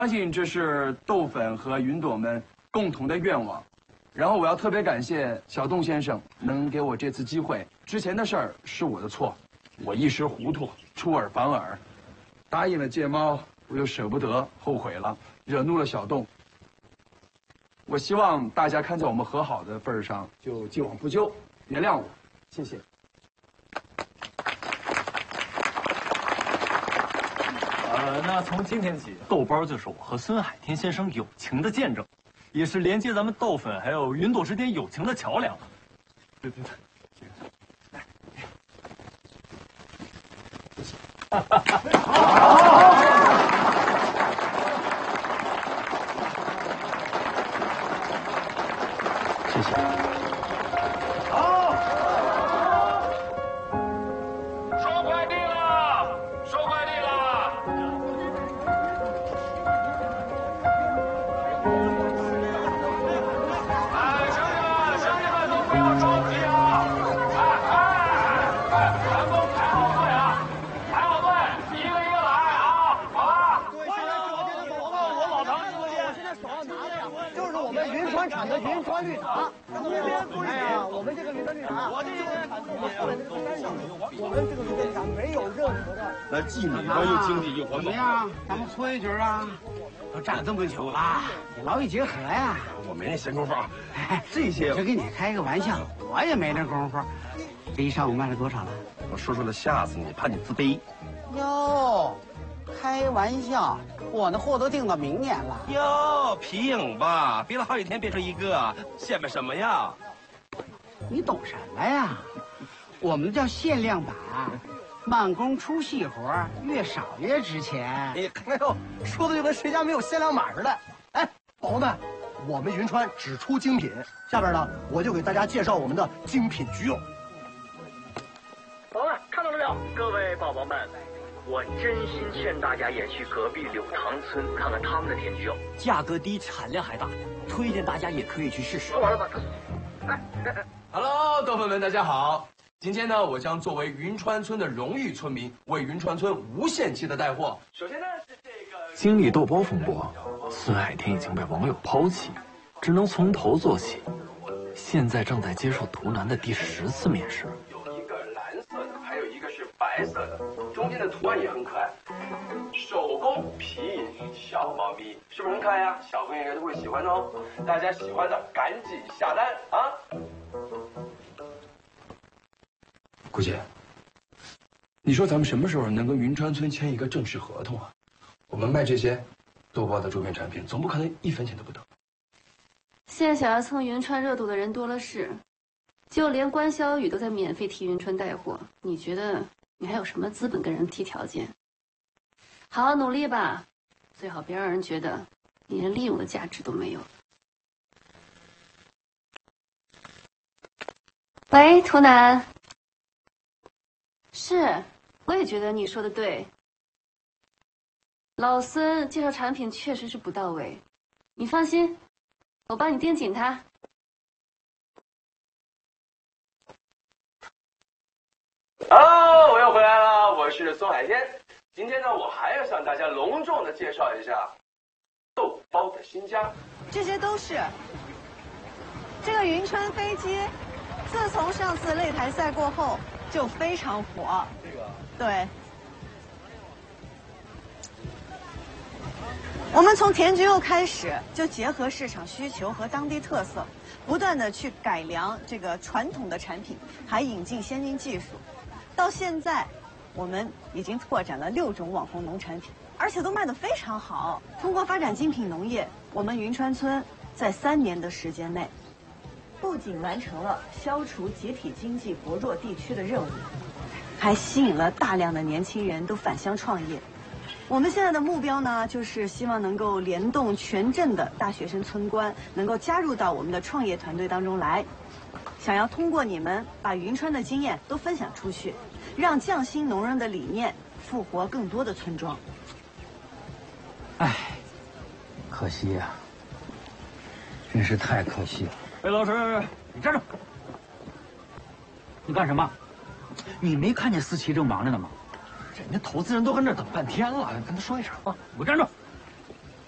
相信这是豆粉和云朵们共同的愿望。然后我要特别感谢小洞先生能给我这次机会。之前的事儿是我的错，我一时糊涂，出尔反尔，答应了借猫，我又舍不得，后悔了，惹怒了小洞。我希望大家看在我们和好的份上，就既往不咎，原谅我，谢谢。 那从今天起，豆包就是我和孙海天先生友情的见证，也是连接咱们豆粉还有云朵之间友情的桥梁。对，谢谢。 好，收快递了，收快递了。哎，兄弟们都不要着急啊！咱们排好队啊，排好队，一个一个来啊，好吧？ 对，现在我老唐直播间，我现在手上拿的呀，就是我们云川产的云川绿茶。哎呀，我们这个云川绿茶，我这个产自我们这个山上，我们这个云川绿茶没有任何的。 那既美观又经济又环保。 怎么样？咱们搓一局啊？都站这么久了，也劳逸结合呀。 我没那闲工夫啊。 哎，这些就给你开个玩笑，我也没那功夫。这一上午卖了多少了？ 我说出来吓死你，怕你自卑。 哟，开玩笑，我那货都订到明年了。 哟，皮影吧，憋了好几天变成一个，显摆什么呀？ 你懂什么呀？我们叫限量版，慢工出细活，越少越值钱。 哎呦，说的就跟谁家没有限量码似的。哎，宝宝们，我们云川只出精品。下边呢，我就给大家介绍我们的精品橘柚。 宝宝们看到了没有？各位宝宝们，我真心劝大家也去隔壁柳塘村看看他们的甜橘柚， 价格低，产量还大，推荐大家也可以去试试。 说完了吧 ？Hello， 豆粉们，大家好。今天呢，我将作为云川村的荣誉村民，为云川村无限期的带货。首先呢是这个。 经历豆包风波，孙海天已经被网友抛弃，只能从头做起。现在正在接受图南的第10次面试。 有一个蓝色的，还有一个是白色的，中间的图案也很可爱。手工皮影小猫咪，是不是很可爱呀？小朋友应该都会喜欢哦。大家喜欢的赶紧下单啊！顾姐，你说咱们什么时候能跟云川村签一个正式合同啊？我们卖这些豆包的周边产品，总不可能1分钱都不得。 现在想要蹭云川热度的人多了是，就连关小雨都在免费替云川带货，你觉得你还有什么资本跟人提条件？好好努力吧，最好别让人觉得你连利用的价值都没有。喂，图南。是，我也觉得你说的对。老孙介绍产品确实是不到位，你放心，我帮你盯紧它。 我又回来了，我是孙海天。今天呢，我还要向大家隆重的介绍一下豆包的新家。 这些都是这个云川飞机，自从上次擂台赛过后就非常火。这个对。我们从甜橘柚开始，就结合市场需求和当地特色，不断的去改良这个传统的产品，还引进先进技术。到现在，我们已经拓展了6种网红农产品，而且都卖得非常好。通过发展精品农业，我们云川村在3年的时间内，不仅完成了消除集体经济薄弱地区的任务，还吸引了大量的年轻人都返乡创业。我们现在的目标呢，就是希望能够联动全镇的大学生村官，能够加入到我们的创业团队当中来，想要通过你们把云川的经验都分享出去，让匠心农人的理念复活更多的村庄。 唉，可惜呀，真是太可惜了。 魏老师，你站住！ 你干什么？你没看见思琪正忙着呢吗？ 人家投资人都跟这等半天了，跟他说一声啊！给我站住！